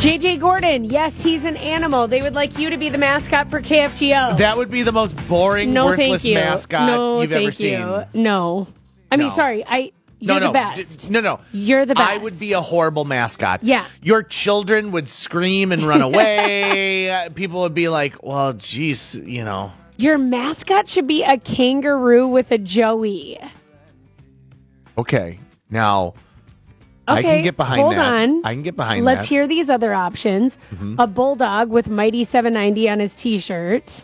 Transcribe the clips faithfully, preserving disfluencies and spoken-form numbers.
J J Gordon, yes, he's an animal. They would like you to be the mascot for K F G O. That would be the most boring, no, worthless thank you. mascot no, you've thank ever you. seen. No. I mean, No. sorry. I You're no, no, the best. D- no, no. You're the best. I would be a horrible mascot. Yeah. Your children would scream and run away. People would be like, well, geez, you know. Your mascot should be a kangaroo with a joey. Okay. Now, Okay, I can get behind hold that. on. I can get behind Let's that. hear these other options. Mm-hmm. A bulldog with Mighty seven ninety on his T-shirt.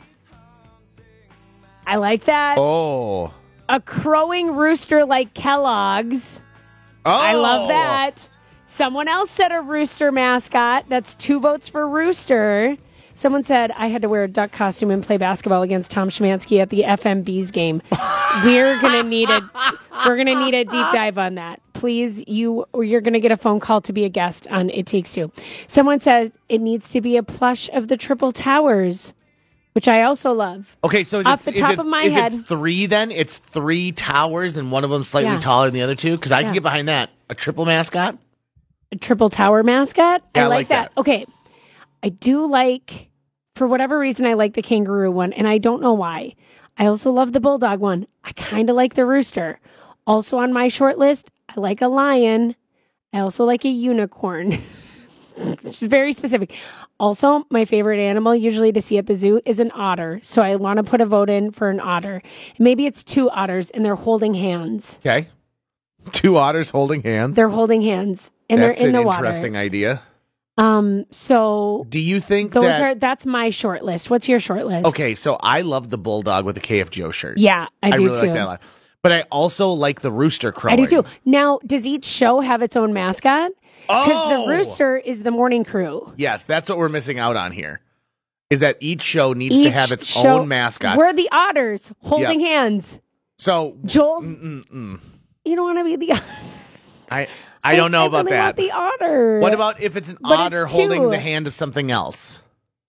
I like that. Oh. A crowing rooster like Kellogg's. Oh. I love that. Someone else said a rooster mascot. That's two votes for rooster. Someone said I had to wear a duck costume and play basketball against Tom Szymanski at the F M B's game. We're gonna need a we're gonna need a deep dive on that. Please, you or you're gonna get a phone call to be a guest on It Takes Two. Someone says it needs to be a plush of the Triple Towers, which I also love. Okay, so is Off it, the top is it, of my is head. it three then? It's three towers and one of them slightly Yeah. taller than the other two? Because I Yeah. can get behind that. A triple mascot? A Triple Tower mascot. Yeah, I I like, like that. that. Okay, I do like. For whatever reason, I like the kangaroo one, and I don't know why. I also love the bulldog one. I kind of like the rooster. Also on my short list, I like a lion. I also like a unicorn, which is very specific. Also, my favorite animal usually to see at the zoo is an otter. So I want to put a vote in for an otter. Maybe it's two otters, and they're holding hands. Okay. Two otters holding hands. They're holding hands, and That's they're in an the water. interesting idea. Um, so Do you think those that... are that's my short list. What's your short list? Okay, so I love the bulldog with the K F G O shirt. Yeah, I, I do really too. like that a lot. But I also like the rooster crowing. I do too. Now, does each show have its own mascot? Because Oh! the rooster is the morning crew. Yes, that's what we're missing out on here. Is that each show needs Each to have its show- own mascot. We're the otters holding Yeah. hands. So, Joel's. mm-mm-mm. You don't want to be the. I I don't know I about really that. want the otter. What about if it's an But otter it's holding two. the hand of something else?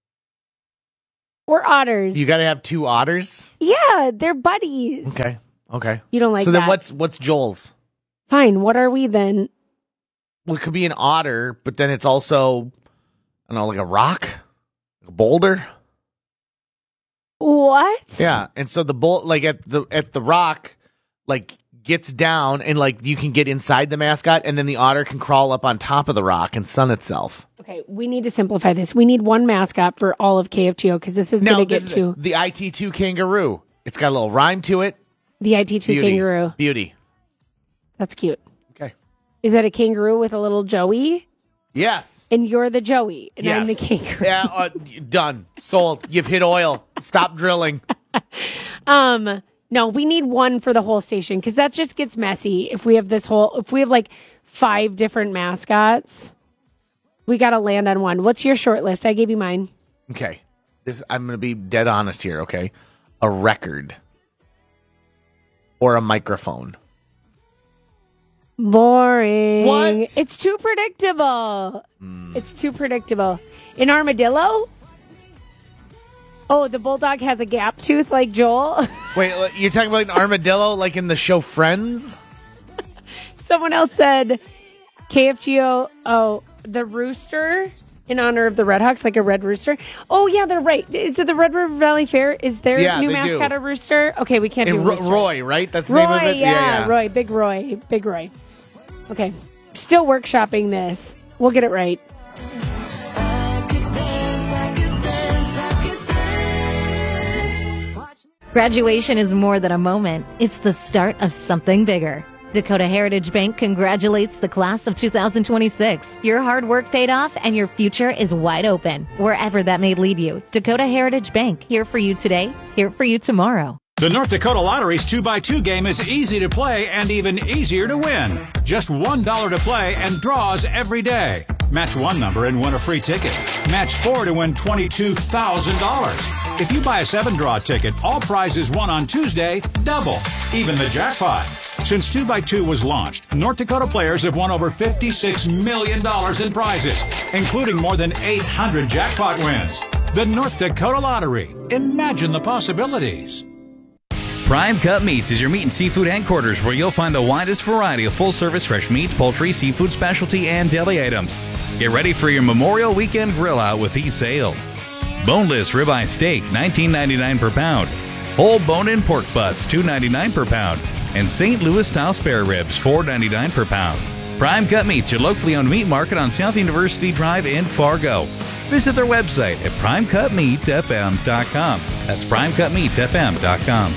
We're otters. You got to have two otters? Yeah, they're buddies. Okay. Okay. You don't like so that. then what's what's Joel's? Fine. What are we then? Well, it could be an otter, but then it's also, I don't know, like a rock? A boulder? What? Yeah. And so the bull, like at the at the rock, like gets down and like you can get inside the mascot, and then the otter can crawl up on top of the rock and sun itself. Okay, we need to simplify this. We need one mascot for all of K F G O because this is Now, going to this get is to the I T two kangaroo. It's got a little rhyme to it. the I T two Beauty. kangaroo. Beauty. That's cute. Okay. Is that a kangaroo with a little joey? Yes. And you're the joey, and I'm the Yes. kangaroo. Yeah, uh, done. Sold. You've hit oil. Stop drilling. Um, no, we need one for the whole station because that just gets messy. If we have this whole, if we have like five different mascots, we got to land on one. What's your short list? I gave you mine. Okay. This I'm going to be dead honest here, okay? A record. Or a microphone. Boring. What? It's too predictable. Mm. It's too predictable. An armadillo? Oh, the bulldog has a gap tooth like Joel. Wait, you're talking about an armadillo like in the show Friends? Someone else said K F G O, oh, the rooster in honor of the Red Hawks, like a red rooster. Oh, yeah, they're right. Is it the Red River Valley Fair? Is their Yeah, new they do. mascot a rooster? Okay, we can't And do Ro- rooster. Roy, right? That's the Roy, name of it? yeah, Roy, Big Roy, Big Roy. Okay, still workshopping this. We'll get it right. Graduation is more than a moment. It's the start of something bigger. Dakota Heritage Bank congratulates the class of two thousand twenty-six. Your hard work paid off and your future is wide open. Wherever that may lead you, Dakota Heritage Bank, here for you today, here for you tomorrow. The North Dakota Lottery's two by two game is easy to play and even easier to win. Just one dollar to play and draws every day. Match one number and win a free ticket. Match four to win twenty-two thousand dollars. If you buy a seven-draw ticket, all prizes won on Tuesday double, even the jackpot. Since two by two was launched, North Dakota players have won over fifty-six million dollars in prizes, including more than eight hundred jackpot wins. The North Dakota Lottery. Imagine the possibilities. Prime Cut Meats is your meat and seafood headquarters where you'll find the widest variety of full-service fresh meats, poultry, seafood specialty, and deli items. Get ready for your Memorial Weekend grill out with these sales. Boneless ribeye steak, nineteen ninety-nine per pound. Whole bone-in pork butts, two ninety-nine per pound. And Saint Louis style spare ribs, four ninety-nine per pound. Prime Cut Meats, your locally owned meat market on South University Drive in Fargo. Visit their website at prime cut meats f m dot com. That's prime cut meats f m dot com.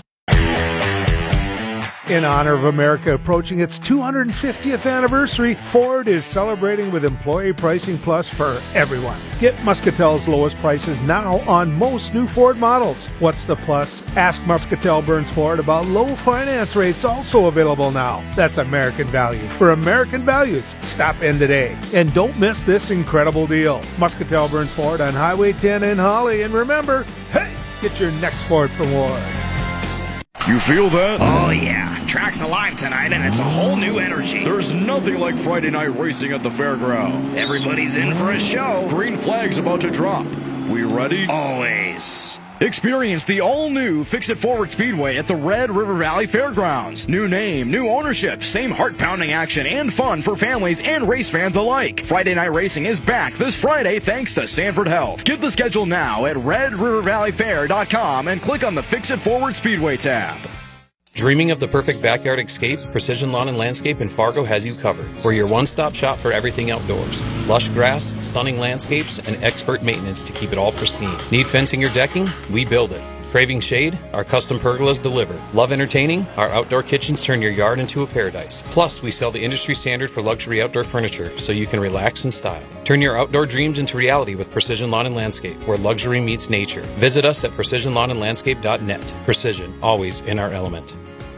In honor of America approaching its two hundred fiftieth anniversary, Ford is celebrating with Employee Pricing Plus for everyone. Get Muscatel's lowest prices now on most new Ford models. What's the plus? Ask Muscatel Burns Ford about low finance rates, also available now. That's American value for American values. Stop in today. And don't miss this incredible deal. Muscatel Burns Ford on Highway ten in Holly. And remember, hey, get your next Ford from Ward. You feel that? Oh, yeah. Track's alive tonight, and it's a whole new energy. There's nothing like Friday night racing at the fairgrounds. Everybody's in for a show. Green flag's about to drop. We ready? Always. Experience the all-new Fix-It Forward Speedway at the Red River Valley Fairgrounds. New name, new ownership, same heart-pounding action and fun for families and race fans alike. Friday night racing is back this Friday thanks to Sanford Health. Get the schedule now at red river valley fair dot com and click on the Fix-It Forward Speedway tab. Dreaming of the perfect backyard escape? Precision Lawn and Landscape in Fargo has you covered. We're your one-stop shop for everything outdoors. Lush grass, stunning landscapes, and expert maintenance to keep it all pristine. Need fencing or decking? We build it. Craving shade? Our custom pergolas deliver. Love entertaining? Our outdoor kitchens turn your yard into a paradise. Plus, we sell the industry standard for luxury outdoor furniture, so you can relax in style. Turn your outdoor dreams into reality with Precision Lawn and Landscape, where luxury meets nature. Visit us at precision lawn and landscape dot net. Precision, always in our element.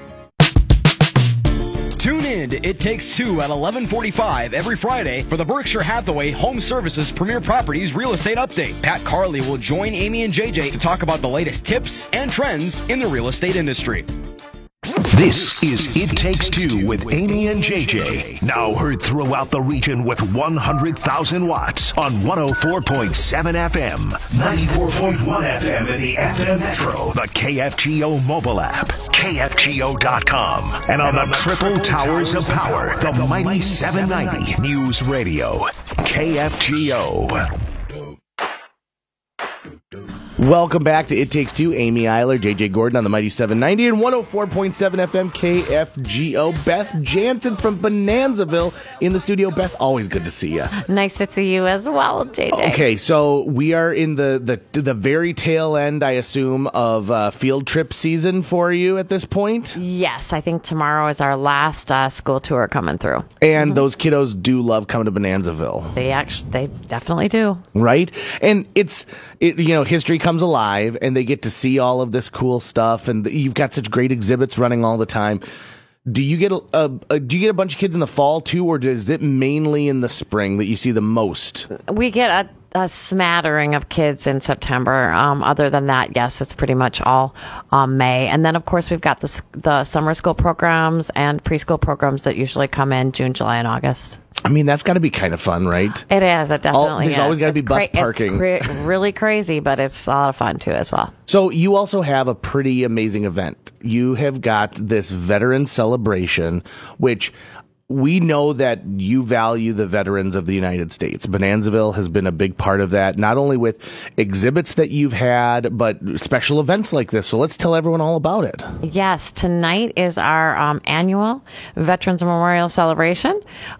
Tune in to It Takes Two at eleven forty-five every Friday for the Berkshire Hathaway Home Services Premier Properties Real Estate Update. Pat Carley will join Amy and J J to talk about the latest tips and trends in the real estate industry. This is It Takes Two with Amy and J J. Now heard throughout the region with one hundred thousand watts on one oh four point seven F M, ninety-four point one F M in the F M Metro, the K F G O mobile app, K F G O dot com, and on the triple towers of power, the mighty seven ninety News Radio, K F G O. Welcome back to It Takes Two. Amy Eiler, J J Gordon on the Mighty seven ninety and one oh four point seven F M K F G O. Beth Jansen from Bonanzaville in the studio. Beth, always good to see you. Nice to see you as well, J J. Okay, so we are in the, the, the very tail end, I assume, of uh, field trip season for you at this point? Yes, I think tomorrow is our last uh, school tour coming through. And mm-hmm. those kiddos do love coming to Bonanzaville. They actually, they definitely do. Right? And it's, it, you know, history comes alive, and they get to see all of this cool stuff, and you've got such great exhibits running all the time. Do you get a, a, a do you get a bunch of kids in the fall too, or is it mainly in the spring that you see the most? We get a, a smattering of kids in September. Um, other than that, yes, it's pretty much all um, May. And then, of course, we've got the the summer school programs and preschool programs that usually come in June, July, and August. I mean, that's got to be kind of fun, right? It is. It definitely All, there's is. There's always got to be bus cra- parking. It's cra- really crazy, but it's a lot of fun, too, as well. So you also have a pretty amazing event. You have got this veteran celebration, which we know that you value the veterans of the United States. Bonanzaville has been a big part of that, not only with exhibits that you've had, but special events like this. So let's tell everyone all about it. Yes, tonight is our um, annual Veterans Memorial Celebration.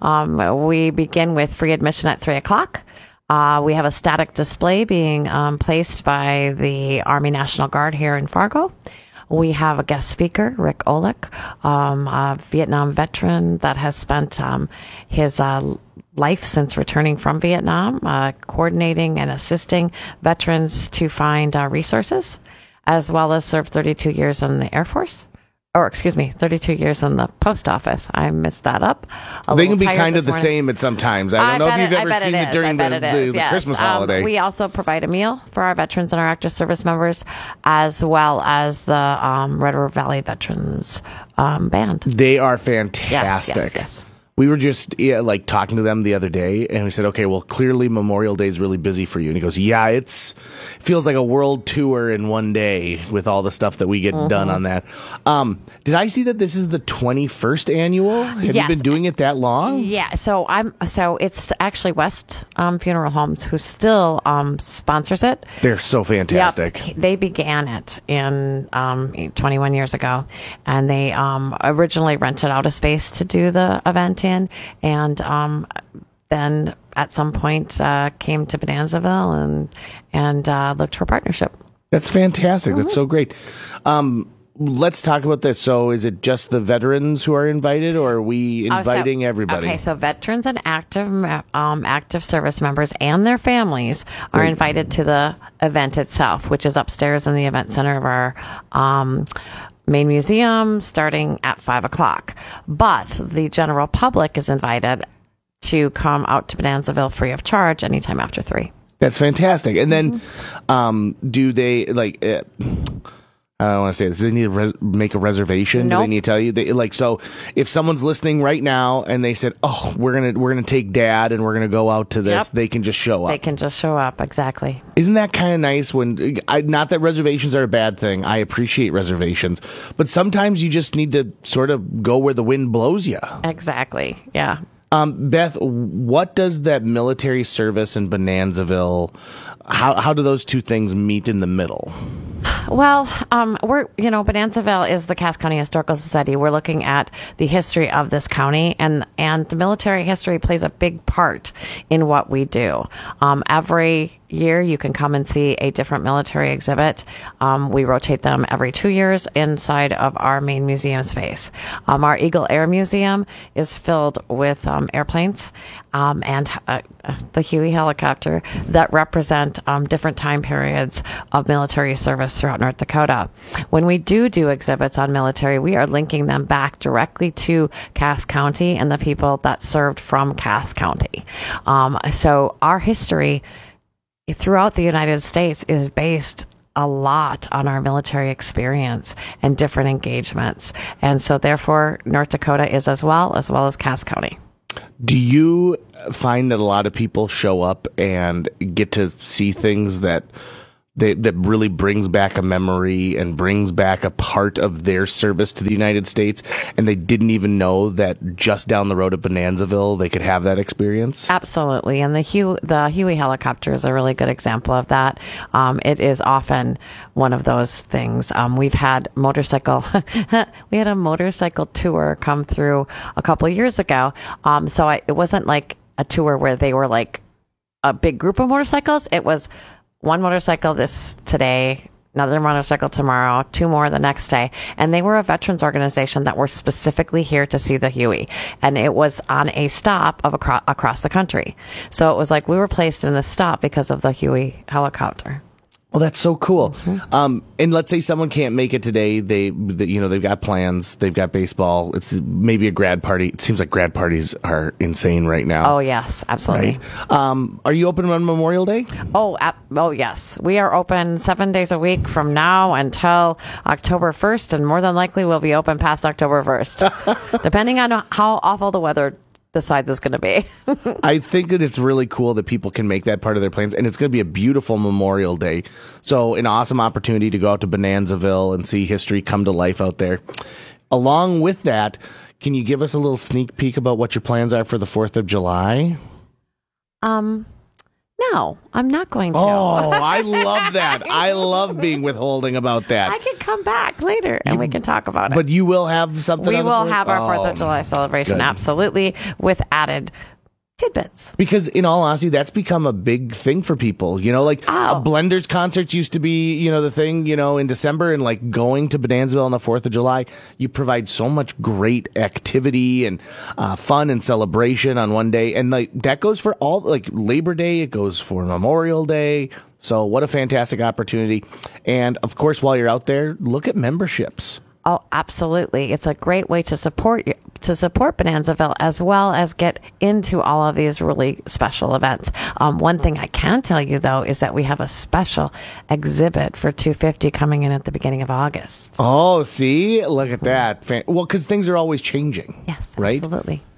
Um, we begin with free admission at three o'clock. Uh, we have a static display being um, placed by the Army National Guard here in Fargo. We have a guest speaker, Rick Olick, um, a Vietnam veteran that has spent um, his uh, life since returning from Vietnam, uh, coordinating and assisting veterans to find uh, resources, as well as served thirty-two years in the Air Force. Or, excuse me, thirty-two years in the post office. I missed that up. A they can be kind of the same at sometimes. I don't I know if you've it, ever seen it, it during the, it the, the yes. Christmas um, holiday. We also provide a meal for our veterans and our active service members, as well as the um, Red River Valley Veterans um, Band. They are fantastic. Yes, yes, yes. We were just yeah, like talking to them the other day, and we said, okay, well, clearly Memorial Day is really busy for you. And he goes, yeah, it's it feels like a world tour in one day with all the stuff that we get mm-hmm. done on that. Um, did I see that this is the twenty-first annual? Have yes. you been doing it that long? Yeah. So I'm so it's actually West um, Funeral Homes who still um, sponsors it. They're so fantastic. Yep. They began it in um, twenty-one years ago, and they um, originally rented out a space to do the event in, and um, then at some point uh, came to Bonanzaville and and uh, looked for partnership. That's fantastic. Mm-hmm. That's so great. Um, let's talk about this. So is it just the veterans who are invited, or are we inviting oh, so, everybody? Okay, so veterans and active um, active service members and their families are great. Invited to the event itself, which is upstairs in the event center of our um main museum, starting at five o'clock. But the general public is invited to come out to Bonanzaville free of charge anytime after three. That's fantastic. And then mm-hmm. um, do they, like, uh, I don't want to say this, do they need to res- make a reservation? Nope. Do they need to tell you? They, like, so if someone's listening right now and they said, oh, we're going to we're gonna take Dad and we're going to go out to this, yep. they can just show up. They can just show up, exactly. Isn't that kind of nice when, I, not that reservations are a bad thing. I appreciate reservations. But sometimes you just need to sort of go where the wind blows you. Exactly, yeah. Um, Beth, what does that military service in Bonanzaville, how how do those two things meet in the middle? Well, um, we're, you know, Bonanzaville is the Cass County Historical Society. We're looking at the history of this county, and, and the military history plays a big part in what we do. Um, every year you can come and see a different military exhibit. Um, we rotate them every two years inside of our main museum space. Um, our Eagle Air Museum is filled with um, airplanes um, and uh, the Huey helicopter that represent um, different time periods of military service throughout North Dakota. When we do do exhibits on military, we are linking them back directly to Cass County and the people that served from Cass County. Um, so our history throughout the United States is based a lot on our military experience and different engagements. And so therefore, North Dakota is as well, as well as Cass County. Do you find that a lot of people show up and get to see things that they, that really brings back a memory and brings back a part of their service to the United States, and they didn't even know that just down the road at Bonanzaville they could have that experience? Absolutely, and the Huey, the Huey helicopter is a really good example of that. Um, it is often one of those things. Um, we've had motorcycle, we had a motorcycle tour come through a couple of years ago. Um, so I, it wasn't like a tour where they were like a big group of motorcycles. It was one motorcycle this today, another motorcycle tomorrow, two more the next day. And they were a veterans organization that were specifically here to see the Huey. And it was on a stop of acro- across the country. So it was like we were placed in a stop because of the Huey helicopter. Well, that's so cool. Mm-hmm. Um, and let's say someone can't make it today. They, they, you know, they've got plans. They've got baseball. It's maybe a grad party. It seems like grad parties are insane right now. Oh, yes, absolutely. Right? Um, are you open on Memorial Day? Oh, ap- oh, yes. We are open seven days a week from now until October first, and more than likely we'll be open past October first, depending on how awful the weather decides it's going to be. I think that it's really cool that people can make that part of their plans, and it's going to be a beautiful Memorial Day. So an awesome opportunity to go out to Bonanzaville and see history come to life out there. Along with that, can you give us a little sneak peek about what your plans are for the fourth of July? Um, no, I'm not going to. Oh, I love that. I love being withholding about that. I can come back later and you, we can talk about it. But you will have something We on will the have our oh, fourth of July celebration, good. Absolutely, with added tidbits. Because in all honesty, that's become a big thing for people. You know, like oh. a Blenders concerts used to be, you know, the thing, you know, in December, and like going to Bonanzaville on the fourth of July, you provide so much great activity and uh, fun and celebration on one day. And like that goes for all, like Labor Day, it goes for Memorial Day. So what a fantastic opportunity. And of course, while you're out there, look at memberships. Oh, absolutely. It's a great way to support you, to support Bonanzaville, as well as get into all of these really special events. Um, one thing I can tell you, though, is that we have a special exhibit for two fifty coming in at the beginning of August. Oh, see? Look at that. Fan- well, because things are always changing. Yes, right? Absolutely.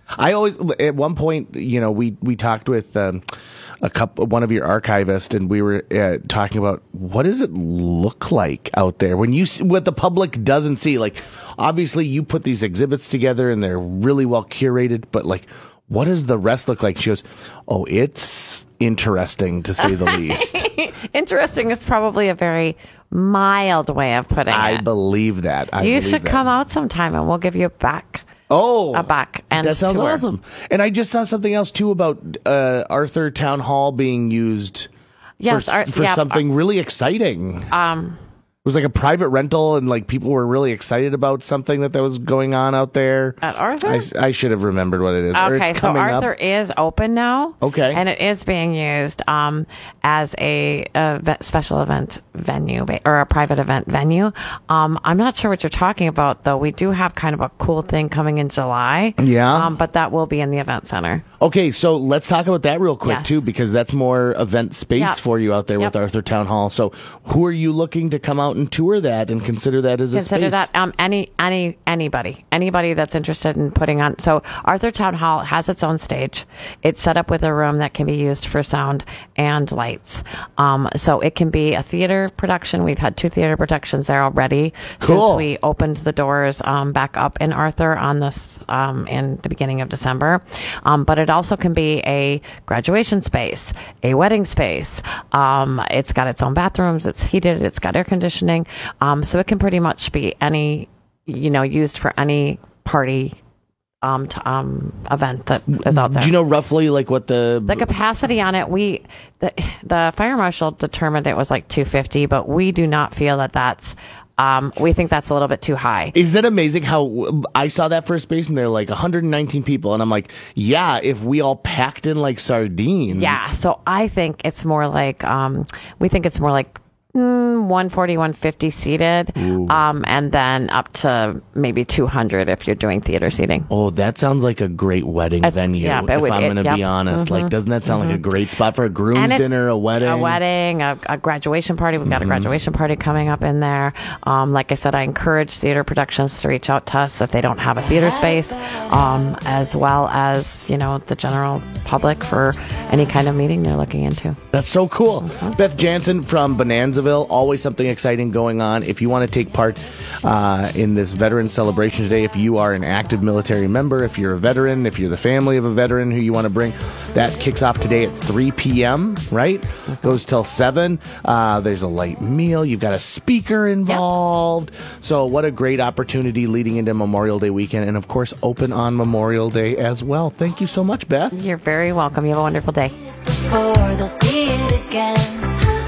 I always, at one point, you know, we, we talked with um, a couple, one of your archivists, and we were uh, talking about what does it look like out there when you see, what the public doesn't see. Like, obviously, you put these exhibits together, and they're really well curated, but like, what does the rest look like? She goes, oh, it's interesting to say the least. Interesting is probably a very mild way of putting I it. believe that. I you believe should that. come out sometime, and we'll give you a back. Oh, a back and that sounds tour. awesome. And I just saw something else too about uh, Arthur Town Hall being used yes, for, our, for yeah, something really exciting. Um, it was like a private rental, and like people were really excited about something that, that was going on out there. At Arthur? I, I should have remembered what it is. Or Okay, it's so coming Arthur up. is open now. Okay. And it is being used um, as a, a ve- special event venue ba- or a private event venue. Um, I'm not sure what you're talking about, though. We do have kind of a cool thing coming in July. Yeah. Um, but that will be in the event center. Okay, so let's talk about that real quick Yes. too, because that's more event space Yep. for you out there Yep. with Arthur Town Hall. So who are you looking to come out and tour that and consider that as a Consider space? that um, any any anybody anybody that's interested in putting on. So Arthur Town Hall has its own stage. It's set up with a room that can be used for sound and lights. Um, so it can be a theater production. We've had two theater productions there already Cool. since we opened the doors um, back up in Arthur on this um, in the beginning of December. Um, but it also can be a graduation space, a wedding space. Um, it's got its own bathrooms. It's heated. It's got air conditioning. Um, so it can pretty much be any, you know, used for any party um, t- um, event that is out there. Do you know roughly like what the The capacity on it, we the, the fire marshal determined it was like two fifty, but we do not feel that that's. Um, we think that's a little bit too high. Is that amazing how I saw that first space and they're like one hundred nineteen people, and I'm like, yeah, if we all packed in like sardines. Yeah, so I think it's more like um, we think it's more like mm, one forty, one fifty seated, um, and then up to maybe two hundred if you're doing theater seating. Oh, that sounds like a great wedding It's- venue. yeah, if it would- I'm it- going to yep. be honest, Mhm. like, doesn't that sound like a great spot for a groom's And it's dinner, a wedding? A wedding, a, a graduation party. We've got Mm-hmm. a graduation party coming up in there. Um, like I said, I encourage theater productions to reach out to us if they don't have a theater space, um, as well as, you know, the general public for any kind of meeting they're looking into. That's so cool. Beth Jansen from Bonanzaville, always something exciting going on. If you want to take part uh, in this veteran celebration today, if you are an active military member, if you're a veteran, if you're the family of a veteran who you want to bring, that kicks off today at three p.m., right? Goes till seven. Uh, there's a light meal. You've got a speaker involved. So what a great opportunity leading into Memorial Day weekend, and of course open on Memorial Day as well. Thank you so much, Beth. You're very welcome. You have a wonderful day. They'll see it again.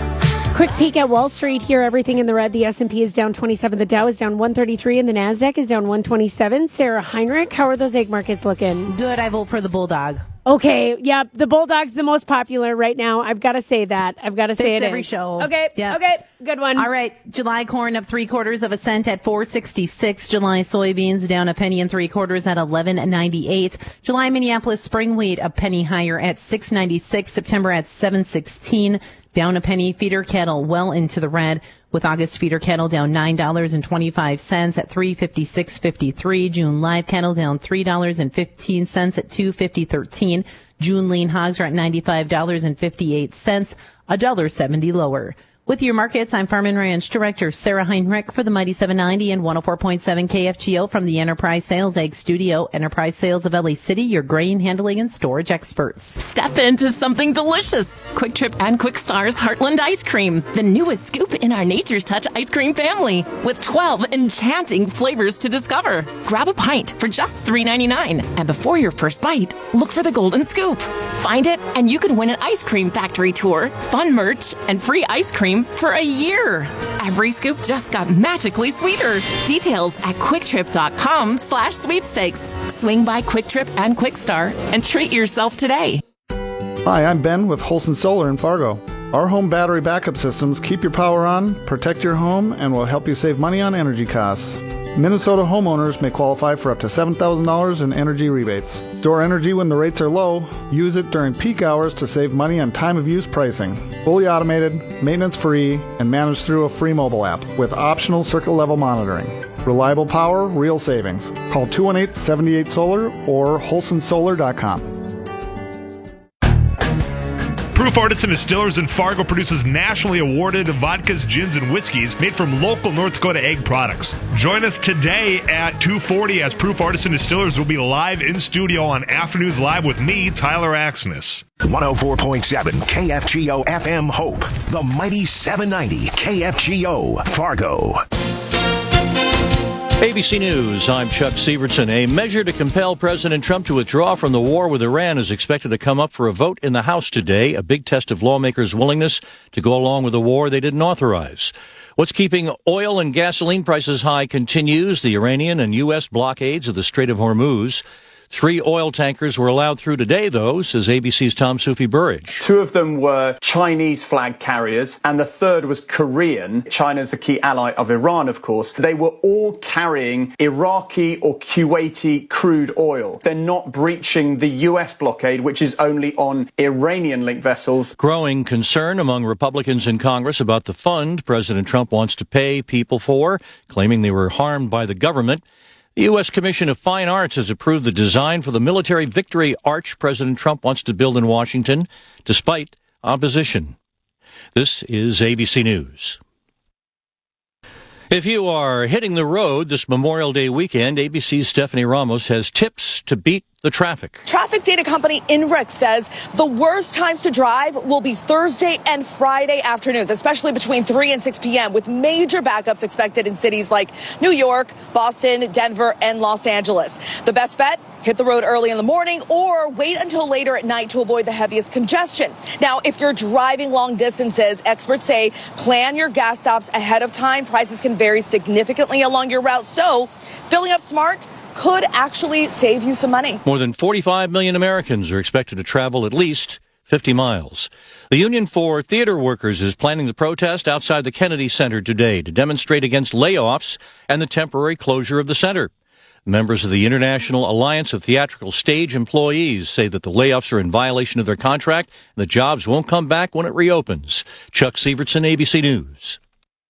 Quick peek at Wall Street here. Everything in the red. The S and P is down twenty-seven. The Dow is down one thirty-three, and the Nasdaq is down one twenty-seven. Sarah Heinrich, how are those egg markets looking? Good. I vote for the Bulldog. Okay, yeah, the Bulldog's the most popular right now. I've got to say that. I've got to say Fits it every is. show. Okay, Yeah. okay, good one. All right. July corn up three quarters of a cent at four sixty-six. July soybeans down a penny and three quarters at eleven ninety-eight. July Minneapolis spring wheat a penny higher at six ninety-six. September at seven sixteen. Down a penny. Feeder cattle well into the red, with August feeder cattle down nine dollars and twenty-five cents at three fifty-six fifty-three. June live cattle down three dollars and fifteen cents at two fifty thirteen. June lean hogs are at ninety-five dollars and fifty-eight cents, one dollar seventy lower. With your markets, I'm Farm and Ranch Director Sarah Heinrich for the Mighty seven ninety and one oh four point seven K F G O from the Enterprise Sales Egg Studio. Enterprise Sales of L A City, your grain handling and storage experts. Step into something delicious. Quick Trip and Quick Star's Heartland Ice Cream, the newest scoop in our Nature's Touch ice cream family, with twelve enchanting flavors to discover. Grab a pint for just three ninety-nine, and before your first bite, look for the golden scoop. Find it, and you can win an ice cream factory tour, fun merch, and free ice cream for a year. Every scoop just got magically sweeter. Details at quicktrip.com slash sweepstakes. Swing by Quick Trip and Quick Star and treat yourself today. Hi, I'm Ben with Holson Solar in Fargo. Our home battery backup systems keep your power on, protect your home, and will help you save money on energy costs. Minnesota homeowners may qualify for up to seven thousand dollars in energy rebates. Store energy when the rates are low. Use it during peak hours to save money on time-of-use pricing. Fully automated, maintenance-free, and managed through a free mobile app with optional circuit-level monitoring. Reliable power, real savings. Call two one eight, seven eight solar or holson solar dot com. Proof Artisan Distillers in Fargo produces nationally awarded vodkas, gins, and whiskeys made from local North Dakota egg products. Join us today at two forty as Proof Artisan Distillers will be live in studio on Afternoons Live with me, Tyler Axness. one oh four point seven K F G O F M Hope, the mighty seven ninety K F G O Fargo. A B C News, I'm Chuck Severson. A measure to compel President Trump to withdraw from the war with Iran is expected to come up for a vote in the House today, a big test of lawmakers' willingness to go along with a war they didn't authorize. What's keeping oil and gasoline prices high continues, the Iranian and U S blockades of the Strait of Hormuz. Three oil tankers were allowed through today, though, says A B C's Tom Sufi Burridge. Two of them were Chinese flag carriers, and the third was Korean. China's a key ally of Iran, of course. They were all carrying Iraqi or Kuwaiti crude oil. They're not breaching the U S blockade, which is only on Iranian-linked vessels. Growing concern among Republicans in Congress about the fund President Trump wants to pay people for, claiming they were harmed by the government. The U S Commission of Fine Arts has approved the design for the military victory arch President Trump wants to build in Washington, despite opposition. This is A B C News. If you are hitting the road this Memorial Day weekend, A B C's Stephanie Ramos has tips to beat the traffic. Traffic data company INRIX says the worst times to drive will be Thursday and Friday afternoons, especially between three and six p.m., with major backups expected in cities like New York, Boston, Denver, and Los Angeles. The best bet? Hit the road early in the morning or wait until later at night to avoid the heaviest congestion. Now, if you're driving long distances, experts say plan your gas stops ahead of time. Prices can vary significantly along your route, so filling up smart could actually save you some money. More than forty-five million Americans are expected to travel at least fifty miles. The Union for Theater Workers is planning the protest outside the Kennedy Center today to demonstrate against layoffs and the temporary closure of the center. Members of the International Alliance of Theatrical Stage Employees say that the layoffs are in violation of their contract and the jobs won't come back when it reopens. Chuck Severson, A B C News.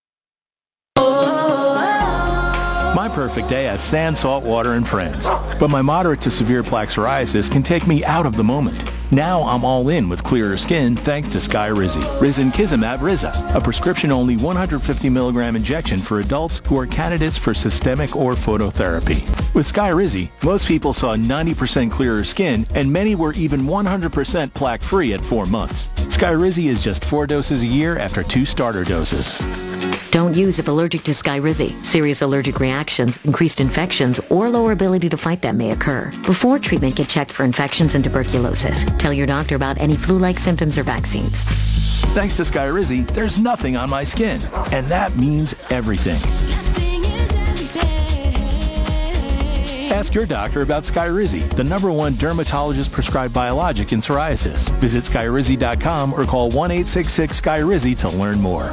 My perfect day has sand, salt water, and friends. But my moderate to severe plaque psoriasis can take me out of the moment. Now I'm all in with clearer skin thanks to Skyrizi. Risankizumab Riza, a prescription-only one hundred fifty milligram injection for adults who are candidates for systemic or phototherapy. With Skyrizi, most people saw ninety percent clearer skin, and many were even one hundred percent plaque-free at four months. Skyrizi is just four doses a year after two starter doses. Don't use if allergic to Skyrizi. Serious allergic reactions, increased infections, or lower ability to fight them may occur. Before treatment, get checked for infections and tuberculosis. Tell your doctor about any flu-like symptoms or vaccines. Thanks to Skyrizi, there's nothing on my skin. And that means everything. Ask your doctor about Skyrizi, the number one dermatologist-prescribed biologic in psoriasis. Visit Skyrizi dot com or call one eight six six Skyrizi to learn more.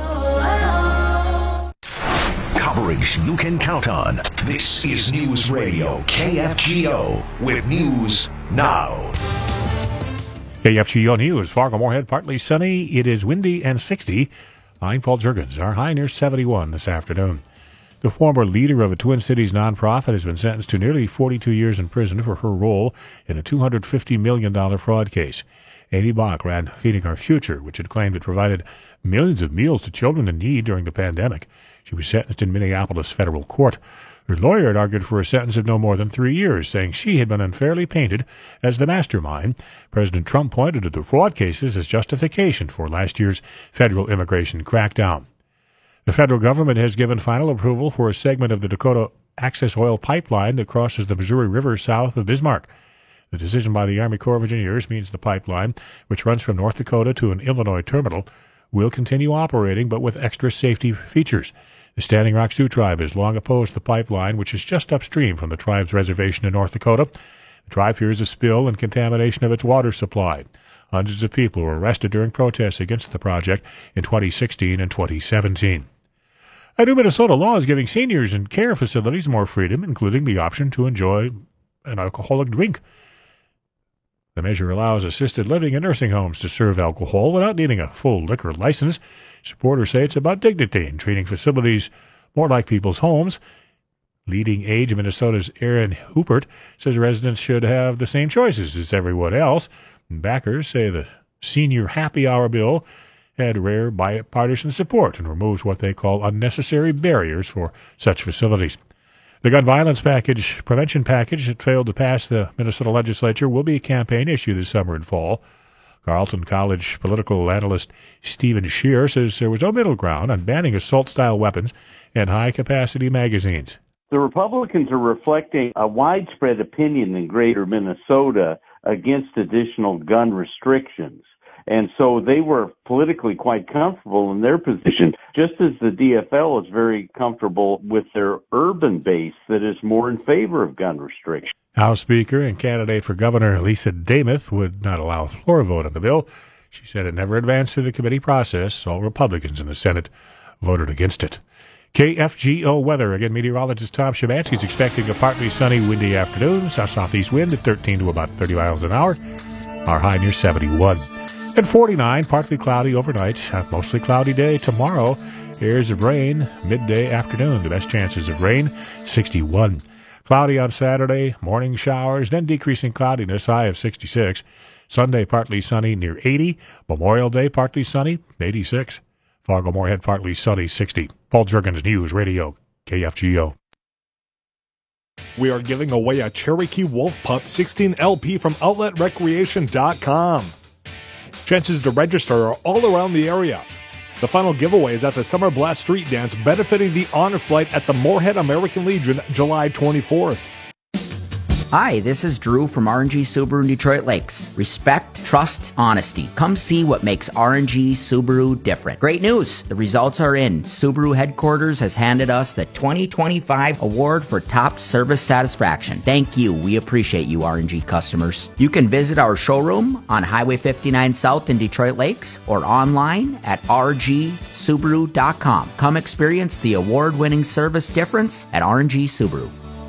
Coverage you can count on. This is News Radio K F G O with News Now. K F G O News, Fargo Moorhead, partly sunny. It is windy and sixty. I'm Paul Jurgens. Our high near seventy-one this afternoon. The former leader of a Twin Cities nonprofit has been sentenced to nearly forty-two years in prison for her role in a two hundred fifty million dollars fraud case. Amy Bach ran Feeding Our Future, which had claimed it provided millions of meals to children in need during the pandemic. She was sentenced in Minneapolis federal court. Her lawyer had argued for a sentence of no more than three years, saying she had been unfairly painted as the mastermind. President Trump pointed to the fraud cases as justification for last year's federal immigration crackdown. The federal government has given final approval for a segment of the Dakota Access Oil Pipeline that crosses the Missouri River south of Bismarck. The decision by the Army Corps of Engineers means the pipeline, which runs from North Dakota to an Illinois terminal, will continue operating, but with extra safety features. The Standing Rock Sioux Tribe has long opposed the pipeline, which is just upstream from the tribe's reservation in North Dakota. The tribe fears a spill and contamination of its water supply. Hundreds of people were arrested during protests against the project in twenty sixteen and twenty seventeen. A new Minnesota law is giving seniors in care facilities more freedom, including the option to enjoy an alcoholic drink. The measure allows assisted living and nursing homes to serve alcohol without needing a full liquor license. Supporters say it's about dignity and treating facilities more like people's homes. Leading Age of Minnesota's Aaron Hoopert says residents should have the same choices as everyone else. Backers say the senior happy hour bill had rare bipartisan support and removes what they call unnecessary barriers for such facilities. The gun violence package, prevention package that failed to pass the Minnesota legislature will be a campaign issue this summer and fall. Carleton College political analyst Stephen Scheer says there was no middle ground on banning assault-style weapons and high-capacity magazines. The Republicans are reflecting a widespread opinion in greater Minnesota against additional gun restrictions. And so they were politically quite comfortable in their position, just as the D F L is very comfortable with their urban base that is more in favor of gun restrictions. House Speaker and candidate for governor Lisa Damuth would not allow a floor vote on the bill. She said it never advanced through the committee process. All Republicans in the Senate voted against it. K F G O weather. Again, meteorologist Tom Szymanski is expecting a partly sunny, windy afternoon. South-southeast wind at thirteen to about thirty miles an hour. Our high near seventy-one. At forty-nine, partly cloudy overnight. Mostly cloudy day tomorrow. Airs of rain midday afternoon. The best chances of rain, sixty-one. Cloudy on Saturday, morning showers, then decreasing cloudiness, high of sixty-six. Sunday, partly sunny, near eighty. Memorial Day, partly sunny, eighty-six. Fargo-Moorhead, partly sunny, sixty. Paul Juergens, News Radio, K F G O. We are giving away a Cherokee Wolf Pup sixteen L P from outlet recreation dot com. Chances to register are all around the area. The final giveaway is at the Summer Blast Street Dance, benefiting the Honor Flight at the Moorhead American Legion, July twenty-fourth. Hi, this is Drew from R and G Subaru in Detroit Lakes. Respect, trust, honesty. Come see what makes R and G Subaru different. Great news! The results are in. Subaru headquarters has handed us the twenty twenty-five award for top service satisfaction. Thank you. We appreciate you, R and G customers. You can visit our showroom on Highway fifty-nine South in Detroit Lakes or online at r g subaru dot com. Come experience the award-winning service difference at R and G Subaru.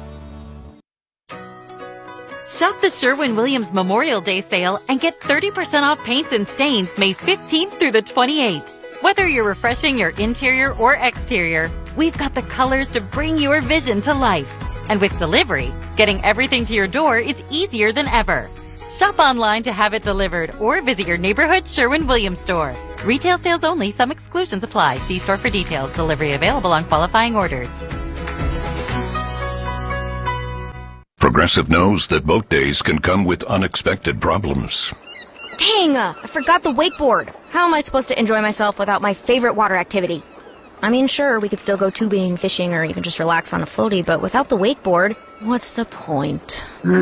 Shop the Sherwin-Williams Memorial Day sale and get thirty percent off paints and stains May fifteenth through the twenty-eighth. Whether you're refreshing your interior or exterior, we've got the colors to bring your vision to life. And with delivery, getting everything to your door is easier than ever. Shop online to have it delivered or visit your neighborhood Sherwin-Williams store. Retail sales only. Some exclusions apply. See store for details. Delivery available on qualifying orders. Progressive knows that boat days can come with unexpected problems. Dang, uh, I forgot the wakeboard. How am I supposed to enjoy myself without my favorite water activity? I mean, sure, we could still go tubing, fishing, or even just relax on a floaty, but without the wakeboard, what's the point?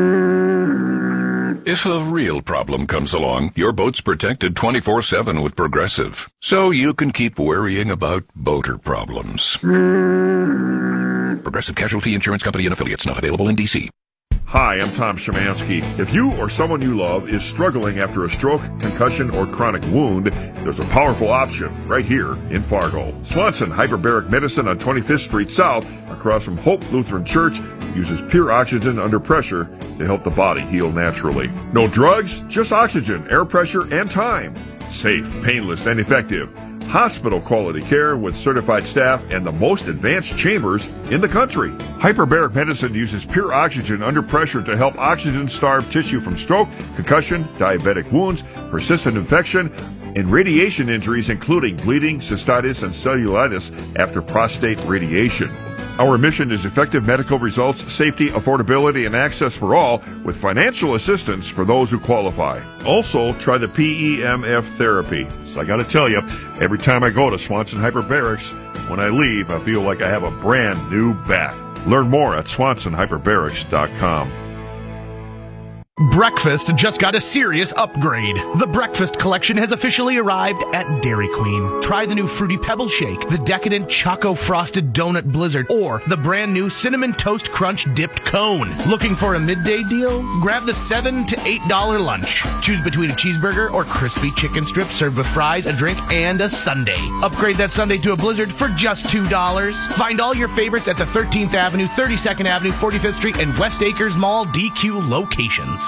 If a real problem comes along, your boat's protected twenty-four seven with Progressive, so you can keep worrying about boater problems. Progressive Casualty Insurance Company and Affiliates, not available in D C. Hi, I'm Tom Szymanski. If you or someone you love is struggling after a stroke, concussion, or chronic wound, there's a powerful option right here in Fargo. Swanson Hyperbaric Medicine on twenty-fifth Street South, across from Hope Lutheran Church, uses pure oxygen under pressure to help the body heal naturally. No drugs, just oxygen, air pressure, and time. Safe, painless, and effective. Hospital quality care with certified staff and the most advanced chambers in the country. Hyperbaric Medicine uses pure oxygen under pressure to help oxygen-starved tissue from stroke, concussion, diabetic wounds, persistent infection, and radiation injuries including bleeding, cystitis, and cellulitis after prostate radiation. Our mission is effective medical results, safety, affordability, and access for all with financial assistance for those who qualify. Also, try the P E M F therapy. So I got to tell you, every time I go to Swanson Hyperbarics, when I leave, I feel like I have a brand new back. Learn more at swanson hyperbarics dot com. Breakfast just got a serious upgrade. The Breakfast Collection has officially arrived at Dairy Queen. Try the new Fruity Pebble Shake, the decadent Choco Frosted Donut Blizzard, or the brand new Cinnamon Toast Crunch Dipped Cone. Looking for a midday deal? Grab the seven to eight dollar lunch. Choose between a cheeseburger or crispy chicken strip served with fries, a drink, and a sundae. Upgrade that sundae to a Blizzard for just two dollars. Find all your favorites at the thirteenth Avenue, thirty-second Avenue, forty-fifth Street, and West Acres Mall D Q locations.